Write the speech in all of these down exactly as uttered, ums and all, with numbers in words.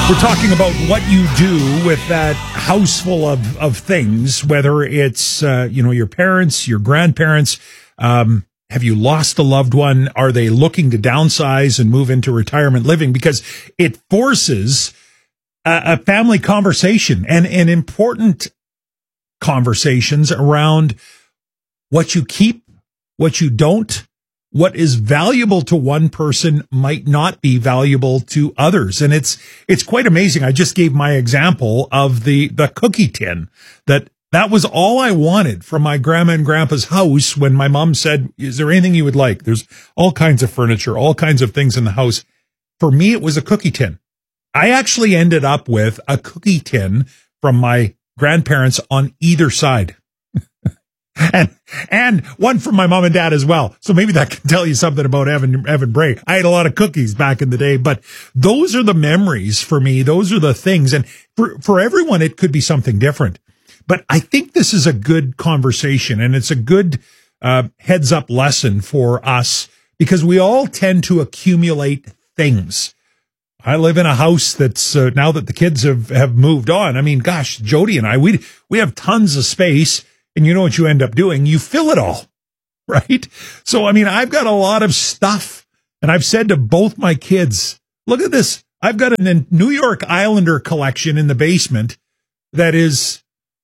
We're talking about what you do with that house full of, of things, whether it's, uh, you know, your parents, your grandparents. Um, have you lost a loved one? Are they looking to downsize and move into retirement living? Because it forces a, a family conversation and, and important conversations around what you keep, what you don't. What is valuable to one person might not be valuable to others. And it's, it's quite amazing. I just gave my example of the, the cookie tin that that was all I wanted from my grandma and grandpa's house when my mom said, is there anything you would like? There's all kinds of furniture, all kinds of things in the house. For me, it was a cookie tin. I actually ended up with a cookie tin from my grandparents on either side. And, and one from my mom and dad as well. So maybe that can tell you something about Evan, Evan Bray. I ate a lot of cookies back in the day, but those are the memories for me. Those are the things. And for, for everyone, it could be something different. But I think this is a good conversation, and it's a good, uh, heads up lesson for us because we all tend to accumulate things. I live in a house that's, uh, now that the kids have, have moved on. I mean, gosh, Jody and I, we, we have tons of space. And you know what you end up doing? You fill it all, right? So, I mean, I've got a lot of stuff, and I've said to both my kids, look at this. I've got a New York Islander collection in the basement that is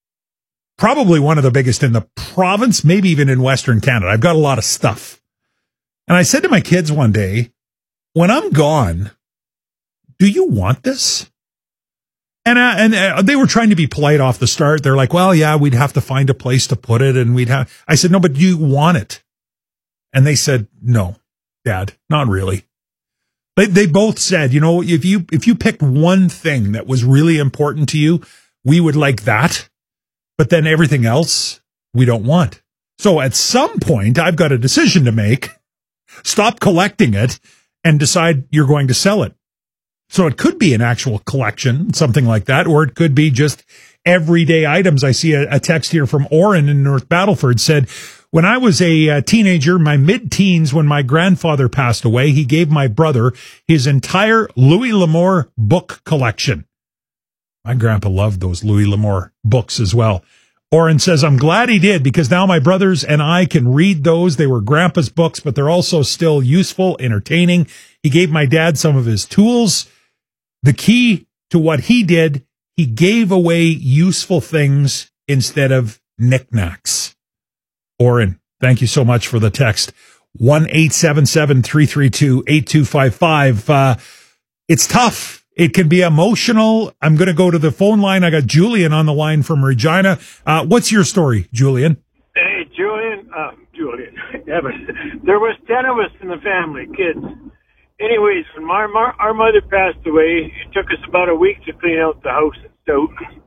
probably one of the biggest in the province, maybe even in Western Canada. I've got a lot of stuff. And I said to my kids one day, when I'm gone, do you want this? And, uh, and uh, they were trying to be polite off the start. They're like, well, yeah, we'd have to find a place to put it. And we'd have, I said, no, but do you want it? And they said, no, Dad, not really. They, they both said, you know, if you, if you picked one thing that was really important to you, we would like that. But then everything else we don't want. So at some point I've got a decision to make, stop collecting it and decide you're going to sell it. So it could be an actual collection, something like that, or it could be just everyday items. I see a, a text here from Oren in North Battleford said, when I was a, a teenager, my mid-teens, when my grandfather passed away, he gave my brother his entire Louis L'Amour book collection. My grandpa loved those Louis L'Amour books as well. Oren says, I'm glad he did because now my brothers and I can read those. They were grandpa's books, but they're also still useful, entertaining. He gave my dad some of his tools. The key to what he did, he gave away useful things instead of knickknacks. Oren, thank you so much for the text. one eight seven seven, three three two, eight two five five. Uh, it's tough. It can be emotional. I'm going to go to the phone line. I got Julian on the line from Regina. Uh, what's your story, Julian? Hey, Julian. Uh, Julian. There was ten of us in the family, kids. Anyways, when my, my, our mother passed away, it took us about a week to clean out the house in Stoughton.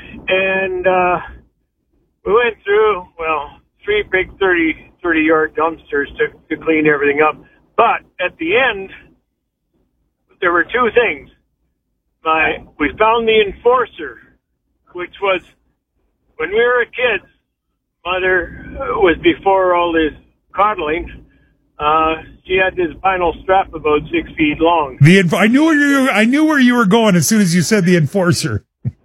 And uh, we went through, well, three big thirty, thirty-yard dumpsters to, to clean everything up. But at the end, there were two things. My, we found the Enforcer, which was, when we were kids, mother was before all this coddling. Uh, she had this vinyl strap about six feet long. The I knew where you I knew where you were going as soon as you said the Enforcer.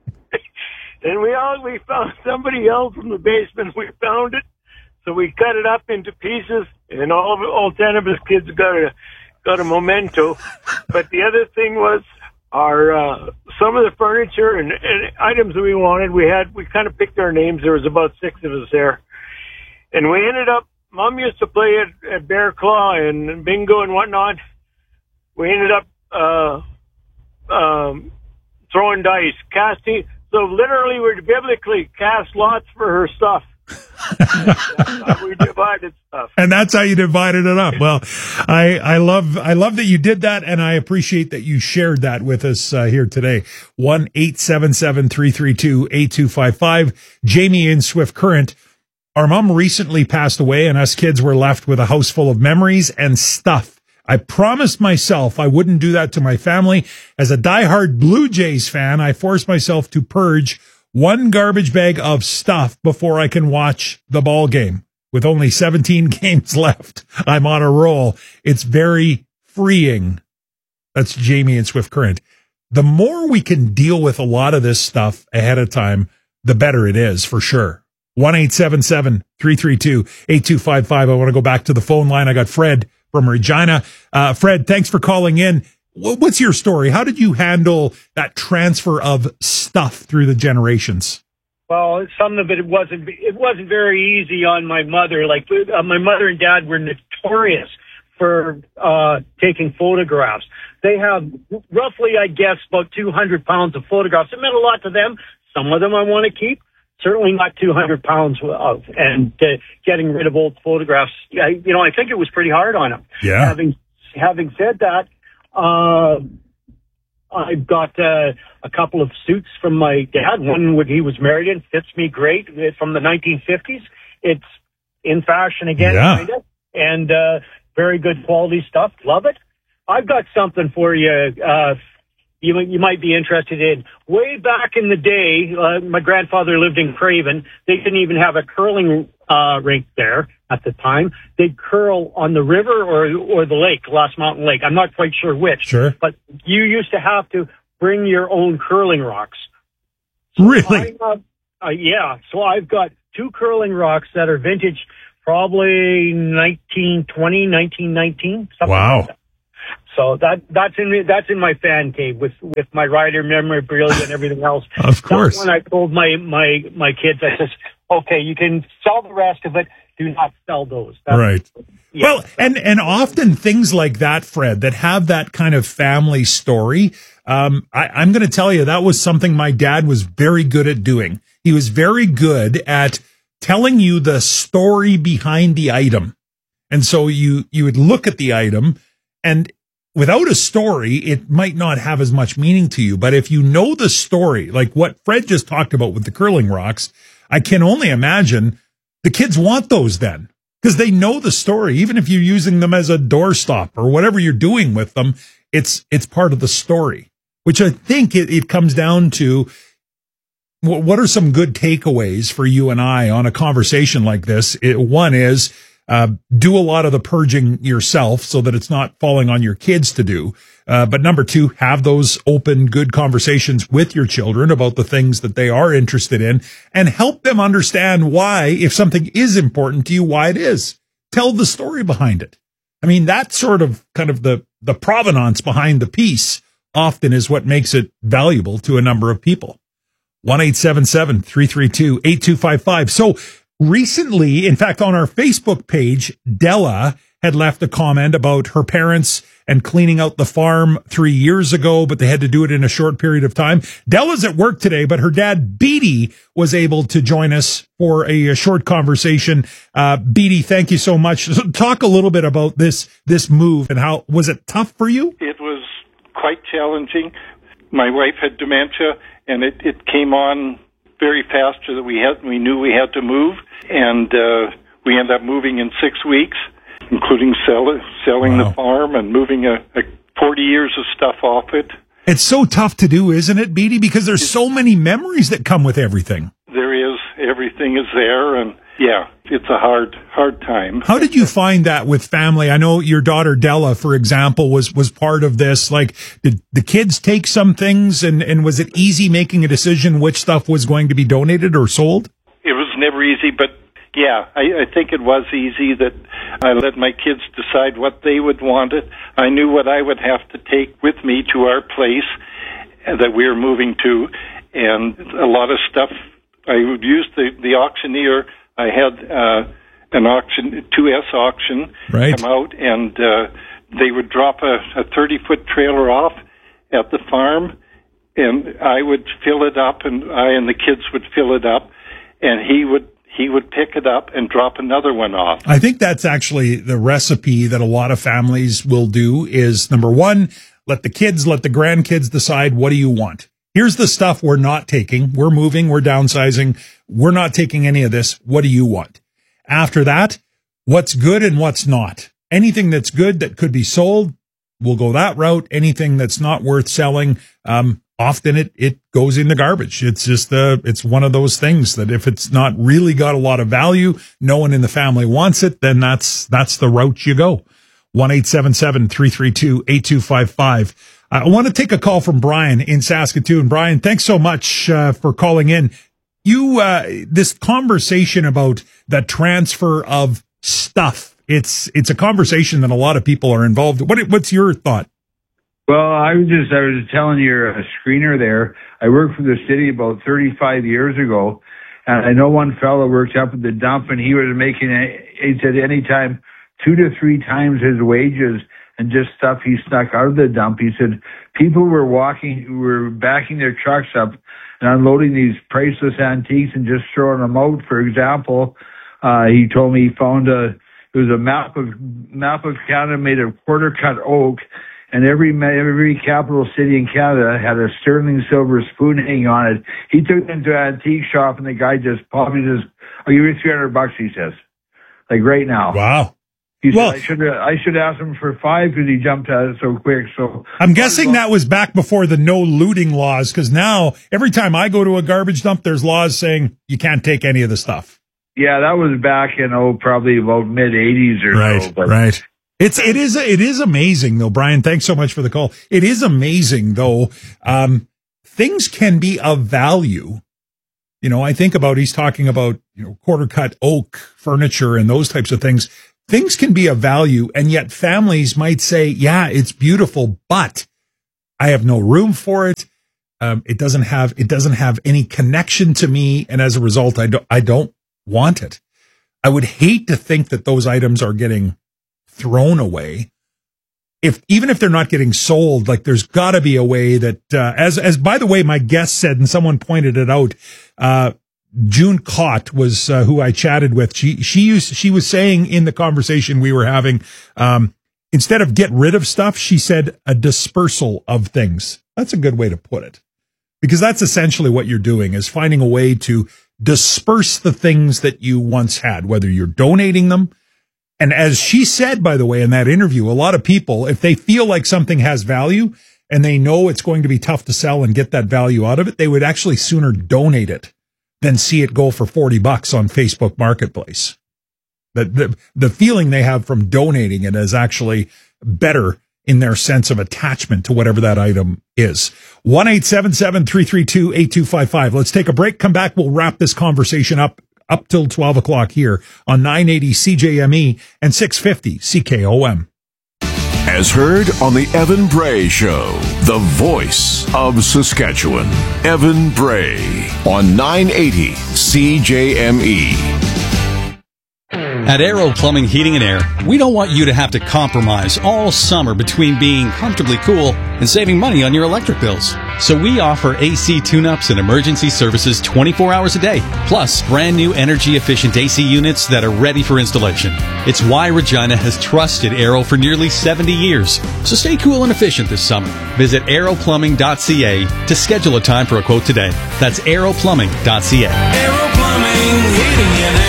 And we all we found somebody else in the basement. We found it, so we cut it up into pieces, and all all ten of us kids got a got a memento. But the other thing was our uh, some of the furniture and, and items that we wanted. We had we kind of picked our names. There was about six of us there, and we ended up. Mom used to play at, at Bear Claw and bingo and whatnot. We ended up uh, um, throwing dice, casting. So literally, we biblically cast lots for her stuff. That's how we divided stuff. And that's how you divided it up. Well, I, I love I love that you did that, and I appreciate that you shared that with us uh, here today. one eight seven seven, three three two, eight two five five. Jamie in Swift Current. Our mom recently passed away, and us kids were left with a house full of memories and stuff. I promised myself I wouldn't do that to my family. As a diehard Blue Jays fan, I forced myself to purge one garbage bag of stuff before I can watch the ball game. With only seventeen games left, I'm on a roll. It's very freeing. That's Jamie in Swift Current. the more we can deal with a lot of this stuff ahead of time, the better it is for sure. one eight seven seven, three three two, eight two five five. I want to go back to the phone line. I got Fred from Regina. Uh, Fred, thanks for calling in. What's your story? How did you handle that transfer of stuff through the generations? Well, some of it wasn't, it wasn't very easy on my mother. Like, uh, my mother and dad were notorious for, uh, taking photographs. They have roughly, I guess, about two hundred pounds of photographs. It meant a lot to them. Some of them I want to keep. Certainly not two hundred pounds of, and uh, getting rid of old photographs. Yeah, you know, I think it was pretty hard on them. Yeah. Having, having said that, uh, I've got uh, a couple of suits from my dad. One when he was married in fits me great. It's from the nineteen fifties. It's in fashion again, yeah. kind of, and uh, very good quality stuff. Love it. I've got something for you. Uh, you you might be interested in. Way back in the day, uh, my grandfather lived in Craven. They didn't even have a curling uh, rink there at the time. They'd curl on the river or or the lake, Lost Mountain Lake. I'm not quite sure which. Sure. But you used to have to bring your own curling rocks. Really? I, uh, uh, yeah. So I've got two curling rocks that are vintage, probably nineteen twenty, nineteen nineteen. Something Wow. like that. So that that's in that's in my fan cave with with my rider memorabilia and everything else. Of course. That's when I told my my my kids, I said, okay, you can sell the rest of it. Do not sell those. That's, right. Yeah. Well, and and often things like that, Fred, that have that kind of family story. Um, I, I'm going to tell you that was something my dad was very good at doing. He was very good at telling you the story behind the item, and so you you would look at the item and. Without a story, it might not have as much meaning to you. But if you know the story, like what Fred just talked about with the curling rocks, I can only imagine the kids want those then because they know the story. Even if you're using them as a doorstop or whatever you're doing with them, it's it's part of the story, which I think it, it comes down to what are some good takeaways for you and I on a conversation like this? It, one is, Uh, do a lot of the purging yourself so that it's not falling on your kids to do. Uh, but number two, have those open, good conversations with your children about the things that they are interested in and help them understand why, if something is important to you, why it is. Tell the story behind it. I mean, that sort of kind of the, the provenance behind the piece often is what makes it valuable to a number of people. one eight seven seven, three three two, eight two five five. So, recently, in fact, on our Facebook page, Della had left a comment about her parents and cleaning out the farm three years ago, but they had to do it in a short period of time. Della's at work today, but her dad, Beatty, was able to join us for a, a short conversation. Uh, Beatty, thank you so much. So talk a little bit about this, this move and how, was it tough for you? It was quite challenging. My wife had dementia and it, it came on very fast so that we had we knew we had to move, and uh, we ended up moving in six weeks, including sell, selling wow. the farm and moving a, a forty years of stuff off it. It's so tough to do, isn't it, Beatty? Because there's so many memories that come with everything. There is. Everything is there, and yeah, it's a hard, hard time. How did you find that with family? I know your daughter Della, for example, was was part of this. Like, did the kids take some things, and, and was it easy making a decision which stuff was going to be donated or sold? It was never easy, but yeah, I, I think it was easy that I let my kids decide what they would want it. I knew what I would have to take with me to our place that we were moving to, and a lot of stuff. I would use the, the auctioneer. I had uh, an auction, two S auction, right. come out, and uh, they would drop a thirty-foot trailer off at the farm, and I would fill it up, and I and the kids would fill it up, and he would he would pick it up and drop another one off. I think that's actually the recipe that a lot of families will do is, number one, let the kids, let the grandkids decide, what do you want? Here's the stuff we're not taking. We're moving. We're downsizing. We're not taking any of this. What do you want? After that, what's good and what's not. Anything that's good that could be sold, we'll go that route. Anything that's not worth selling, um, often it, it goes in the garbage. It's just uh it's one of those things that if it's not really got a lot of value, no one in the family wants it, then that's, that's the route you go. one eight seven seven, three three two, eight two five five. I want to take a call from Brian in Saskatoon. Brian, thanks so much uh, for calling in. You, uh, this conversation about the transfer of stuff, it's it's a conversation that a lot of people are involved in. What, what's your thought? Well, I was just, I was telling your uh, screener there, I worked for the city about thirty-five years ago, and I know one fellow worked up at the dump, and he was making, he said anytime, two to three times his wages, and just stuff he snuck out of the dump. He said people were walking, were backing their trucks up and unloading these priceless antiques and just throwing them out. For example, uh, he told me he found a, it was a map of, map of Canada made of quarter cut oak, and every, every capital city in Canada had a sterling silver spoon hanging on it. He took it into an antique shop, and the guy just popped it, just, I'll give you three hundred bucks, he says. Like right now. Wow. He said, Well, I should I should ask him for five because he jumped at it so quick. So I'm guessing that was back before the no looting laws, because now every time I go to a garbage dump, there's laws saying you can't take any of the stuff. Yeah, that was back in, oh, probably about mid eighties or right, so. But right. It's, it is, it is amazing though, Brian. Thanks so much for the call. It is amazing though. Um, things can be of value. You know, I think about, he's talking about, you know, quarter cut oak furniture and those types of things. Things can be of value, and yet families might say, yeah, it's beautiful, but I have no room for it. Um, it doesn't have, it doesn't have any connection to me. And as a result, I don't, I don't want it. I would hate to think that those items are getting thrown away. If, even if they're not getting sold, like there's gotta be a way that, uh, as, as by the way, my guest said, and someone pointed it out, uh, June Cott was uh, who I chatted with. She she used she was saying in the conversation we were having, um, instead of get rid of stuff, she said a dispersal of things. That's a good way to put it, because that's essentially what you're doing, is finding a way to disperse the things that you once had, whether you're donating them. And as she said, by the way, in that interview, a lot of people, if they feel like something has value and they know it's going to be tough to sell and get that value out of it, they would actually sooner donate it than see it go for forty bucks on Facebook Marketplace. The, the, the feeling they have from donating it is actually better in their sense of attachment to whatever that item is. one eight seven seven, three three two, eight two five five. Let's take a break, come back. We'll wrap this conversation up, up till twelve o'clock here on nine eighty C J M E and six fifty C K O M. As heard on the Evan Bray Show, the voice of Saskatchewan. Evan Bray on nine eighty C J M E. At Aero Plumbing, Heating and Air, we don't want you to have to compromise all summer between being comfortably cool and saving money on your electric bills. So we offer A C tune-ups and emergency services twenty-four hours a day, plus brand new energy-efficient A C units that are ready for installation. It's why Regina has trusted Aero for nearly seventy years. So stay cool and efficient this summer. Visit aero plumbing dot c a to schedule a time for a quote today. That's aero plumbing dot c a. Aero Plumbing, Heating and Air.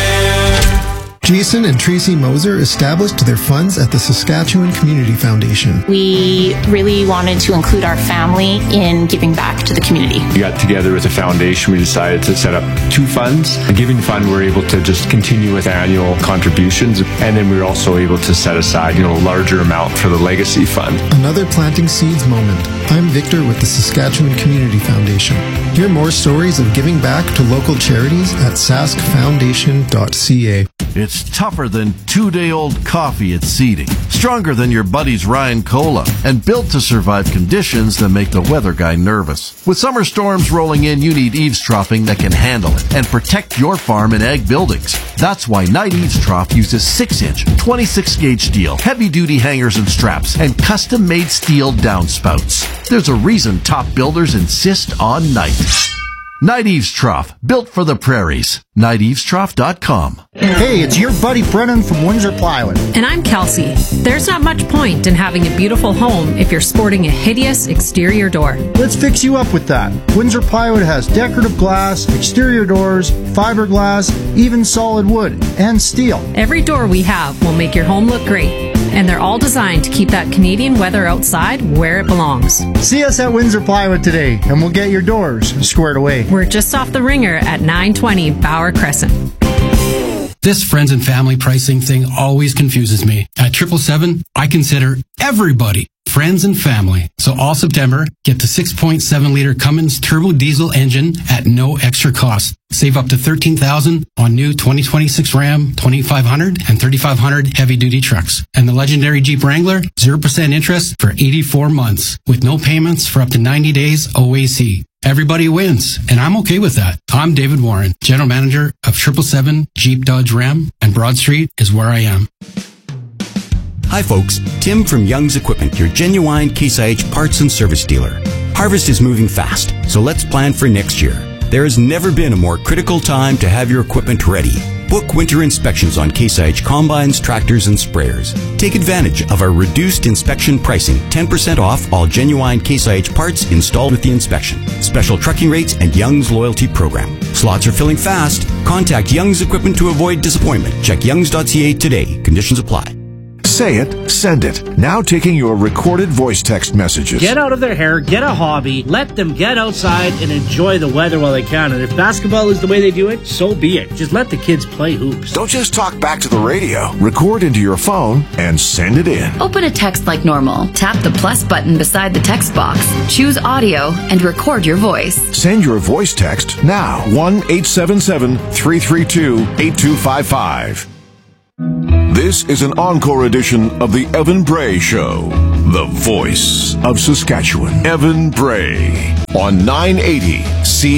Jason and Tracy Moser established their funds at the Saskatchewan Community Foundation. We really wanted to include our family in giving back to the community. We got together as a foundation. We decided to set up two funds. The Giving Fund, we're able to just continue with annual contributions, and then we were also able to set aside, you know, a larger amount for the Legacy Fund. Another planting seeds moment. I'm Victor with the Saskatchewan Community Foundation. Hear more stories of giving back to local charities at sask foundation dot c a. It's tougher than two-day-old coffee at seeding, stronger than your buddy's Ryan Cola, and built to survive conditions that make the weather guy nervous. With summer storms rolling in, you need eaves troughing that can handle it and protect your farm and ag buildings. That's why Knight Eaves Trough uses six-inch, twenty-six gauge steel, heavy-duty hangers and straps, and custom-made steel downspouts. There's a reason top builders insist on Knight. Knight Eaves Trough, built for the prairies. Knight Eaves Trough dot com. Hey, it's your buddy Brennan from Windsor Plywood. And I'm Kelsey. There's not much point in having a beautiful home if you're sporting a hideous exterior door. Let's fix you up with that. Windsor Plywood has decorative glass, exterior doors, fiberglass, even solid wood, and steel. Every door we have will make your home look great. And they're all designed to keep that Canadian weather outside where it belongs. See us at Windsor Plywood today, and we'll get your doors squared away. We're just off the ringer at nine twenty Bauer Crescent. This friends and family pricing thing always confuses me. At triple seven, I consider everybody friends and family. So all September, get the six point seven liter Cummins turbo diesel engine at no extra cost. Save up to thirteen thousand dollars on new twenty twenty-six Ram twenty-five hundred and thirty-five hundred heavy-duty trucks. And the legendary Jeep Wrangler, zero percent interest for eighty-four months with no payments for up to ninety days O A C. Everybody wins, and I'm okay with that. I'm David Warren, General Manager of triple seven Jeep Dodge Ram, and Broad Street is where I am. Hi folks, Tim from Young's Equipment, your genuine Case I H parts and service dealer. Harvest is moving fast, so let's plan for next year. There has never been a more critical time to have your equipment ready. Book winter inspections on Case I H combines, tractors, and sprayers. Take advantage of our reduced inspection pricing, ten percent off all genuine Case I H parts installed with the inspection. Special trucking rates and Young's loyalty program. Slots are filling fast. Contact Young's Equipment to avoid disappointment. Check youngs dot c a today. Conditions apply. Say it, send it. Now taking your recorded voice text messages. Get out of their hair, get a hobby, let them get outside and enjoy the weather while they can. And if basketball is the way they do it, so be it. Just let the kids play hoops. Don't just talk back to the radio. Record into your phone and send it in. Open a text like normal. Tap the plus button beside the text box. Choose audio and record your voice. Send your voice text now. one eight seven seven, three three two, eight two five five. This is an encore edition of the Evan Bray Show, the voice of Saskatchewan. Evan Bray on nine eighty C